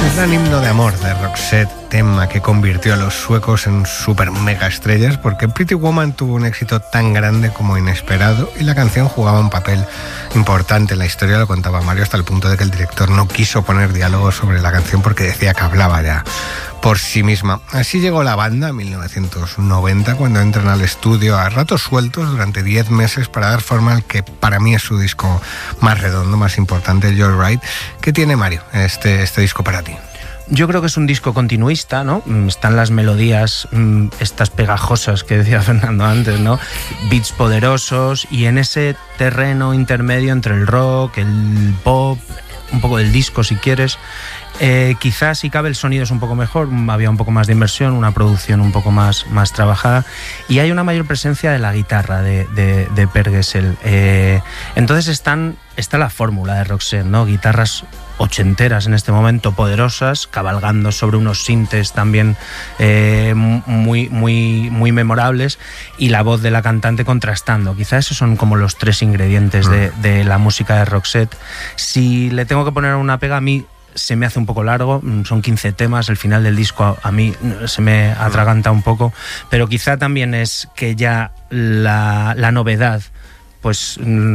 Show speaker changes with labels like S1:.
S1: Gran himno de amor de Roxette, tema que convirtió a los suecos en super mega estrellas, porque Pretty Woman tuvo un éxito tan grande como inesperado y la canción jugaba un papel importante en la historia, lo contaba Mario, hasta el punto de que el director no quiso poner diálogos sobre la canción porque decía que hablaba ya por sí misma. Así llegó la banda en 1990, cuando entran al estudio a ratos sueltos durante 10 meses para dar forma al que para mí es su disco más redondo, más importante, You're Right. ¿Qué tiene, Mario, este disco para ti?
S2: Yo creo que es un disco continuista, ¿no? Están las melodías, estas pegajosas que decía Fernando antes, ¿no? Beats poderosos, y en ese terreno intermedio entre el rock, el pop, un poco del disco si quieres. Quizás si cabe el sonido es un poco mejor, había un poco más de inversión, una producción un poco más trabajada, y hay una mayor presencia de la guitarra de Per Gessle. Entonces está la fórmula de Roxette, ¿no? Guitarras ochenteras en este momento, poderosas, cabalgando sobre unos sintes también muy memorables, y la voz de la cantante contrastando. Quizás esos son como los tres ingredientes de la música de Roxette. Si le tengo que poner una pega, a mí se me hace un poco largo, son 15 temas, el final del disco a mí se me atraganta un poco, pero quizá también es que ya la novedad pues